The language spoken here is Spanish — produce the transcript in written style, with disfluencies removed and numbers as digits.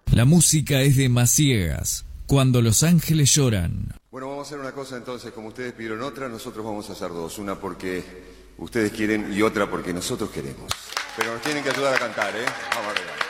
La música es de Maciegas, Cuando los ángeles lloran. Bueno, vamos a hacer una cosa entonces, como ustedes pidieron otra, nosotros vamos a hacer dos. Una porque ustedes quieren y otra porque nosotros queremos. Pero nos tienen que ayudar a cantar, ¿eh? Vamos arriba.